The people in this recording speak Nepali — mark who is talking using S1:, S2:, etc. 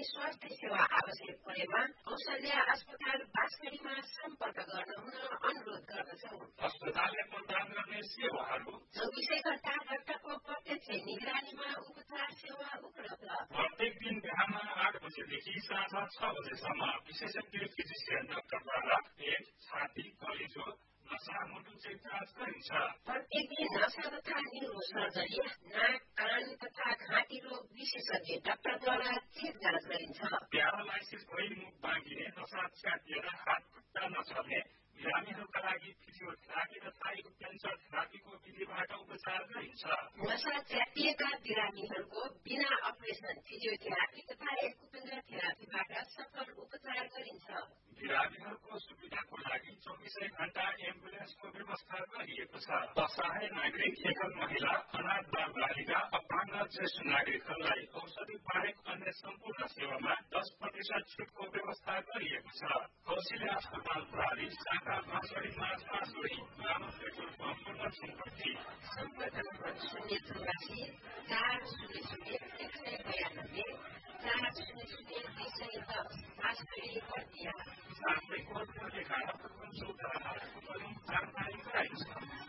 S1: स्वास्थ्य सेवा आवश्यक परेमा कौशल्या अस्पताल बाँसगढीमा सम्पर्क गर्न हुन अनुरोध गर्दछौ।
S2: अस्पतालले प्रदान गर्ने सेवाहरू
S1: 24 घण्टा डाक्टरको प्रत्यक्ष निगरानीमा उपचार सेवा उपलब्ध।
S2: प्रत्येक दिन बिहान 8 बजेदेखि साँझ 6 बजेसम्म विशेषज्ञ फिजिसियन डाक्टरद्वारा पेट, छाती, कलेजो, नसा, मुटु चेक जाँच गरिन्छ।
S1: प्रत्येक दिन नसा तथा न्युरो सर्जरी, नाक, कान तथा घाँटी रोग विशेषज्ञ डाक्टरद्वारा चेक जाँच गरिन्छ।
S2: प्यारालाइसिस भई मुख बाँगिने, नसा च्यातिएर हात खुट्टा नचल्ने बिरामीहरूका लागि फिजियोथेरापी तथा एक्युपेन्चर थेरापीको विधिबाट उपचार गरिन्छ।
S1: नसा च्यातिएका बिरामीहरूको बिना अपरेसन फिजियोथेरापी तथा एक्युपेन्चर थेरापीबाट सफल उपचार गरिन्छ।
S2: बिरामीहरूको सुविधाको लागि 24 घण्टा एम्बुलेन्सको व्यवस्था गरिएको छ। असहाय नागरिक, एकल महिला, अनाथ बालबालिका, अपाङ्ग ज्येष्ठ नागरिकहरूलाई औषधि बाहेक अन्य सम्पूर्ण सेवामा 10% छुटको व्यवस्था गरिएको छ। कौशल्या अस्पताल प्रणाली शाखा बाँसगढी माझ बाँसगढी लामो पेट्रोल पम्पको दक्षिणपट्टि।
S1: सम्पर्क नम्बर 084 400 192 400 210।